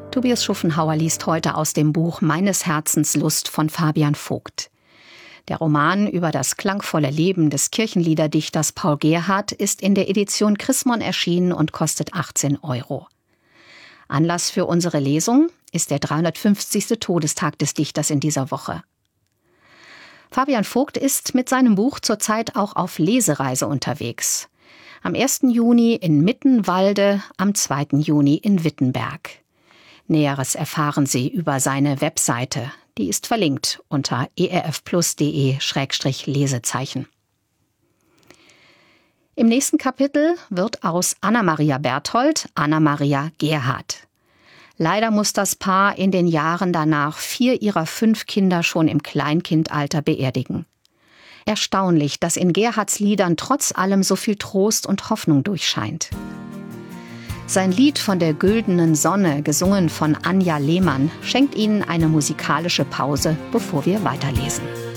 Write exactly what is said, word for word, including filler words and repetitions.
Tobias Schuffenhauer liest heute aus dem Buch Meines Herzens Lust von Fabian Vogt. Der Roman über das klangvolle Leben des Kirchenliederdichters Paul Gerhardt ist in der Edition Chrismon erschienen und kostet achtzehn Euro. Anlass für unsere Lesung ist der dreihundertfünfzigste Todestag des Dichters in dieser Woche. Fabian Vogt ist mit seinem Buch zurzeit auch auf Lesereise unterwegs. Am ersten Juni in Mittenwalde, am zweiten Juni in Wittenberg. Näheres erfahren Sie über seine Webseite. Die ist verlinkt unter erfplus.de Schrägstrich Lesezeichen. Im nächsten Kapitel wird aus Anna-Maria Berthold Anna-Maria Gerhardt. Leider muss das Paar in den Jahren danach vier ihrer fünf Kinder schon im Kleinkindalter beerdigen. Erstaunlich, dass in Gerhardts Liedern trotz allem so viel Trost und Hoffnung durchscheint. Sein Lied von der güldenen Sonne, gesungen von Anja Lehmann, schenkt Ihnen eine musikalische Pause, bevor wir weiterlesen.